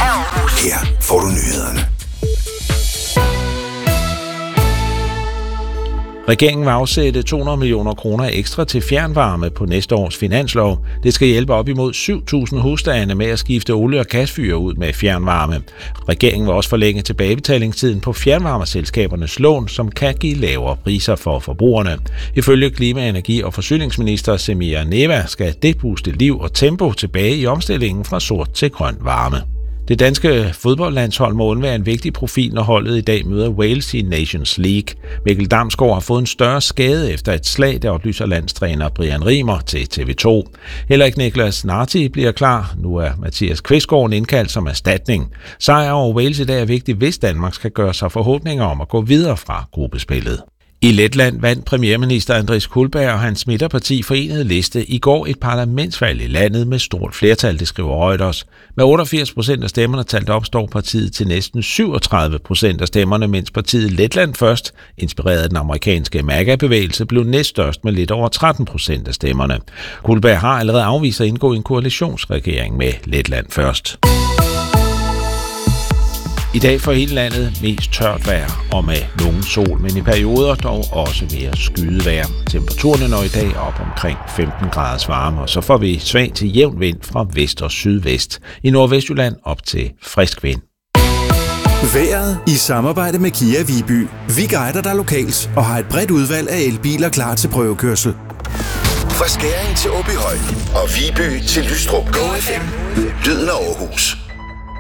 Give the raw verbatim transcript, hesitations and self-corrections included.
af Aarhus. Her får du nyhederne. Regeringen vil afsætte to hundrede millioner kroner ekstra til fjernvarme på næste års finanslov. Det skal hjælpe op imod syv tusind husstande med at skifte olie- og gasfyr ud med fjernvarme. Regeringen vil også forlænge tilbagebetalingstiden på fjernvarmeselskabernes lån, som kan give lavere priser for forbrugerne. Ifølge klima-, energi- og forsyningsminister Samira Nawa skal det puste liv og tempo tilbage i omstillingen fra sort til grøn varme. Det danske fodboldlandshold må undvære en vigtig profil, når holdet i dag møder Wales i Nations League. Mikkel Damsgaard har fået en større skade efter et slag, der oplyser landstræner Brian Rimer til T V to. Heller ikke Niklas Narti bliver klar. Nu er Mathias Kvistgaard indkaldt som erstatning. Sejr over Wales i dag er vigtig, hvis Danmark skal gøre sig forhåbninger om at gå videre fra gruppespillet. I Letland vandt premierminister Andris Kulberg og hans midterparti Forenede Liste i går et parlamentsvalg i landet med stort flertal, det skriver Reuters. Med otteogfirs procent af stemmerne talt op står partiet til næsten syvogtredive procent af stemmerne, mens partiet Letland Først, inspireret af den amerikanske MAGA-bevægelse, blev næststørst med lidt over tretten procent af stemmerne. Kulberg har allerede afvist at indgå en koalitionsregering med Letland Først. I dag for hele landet mest tørt vejr og med nogen sol, men i perioder dog også mere skyet vejr. Temperaturerne når i dag op omkring femten graders varme, og så får vi svag til jævn vind fra vest og sydvest. I Nordvestjylland op til frisk vind. Vejret i samarbejde med Kia Viby. Vi guider dig lokalt og har et bredt udvalg af elbiler klar til prøvekørsel. Fra Skæring til Åbyhøj og Viby til Lystrup. Go F M. Lyden af Aarhus.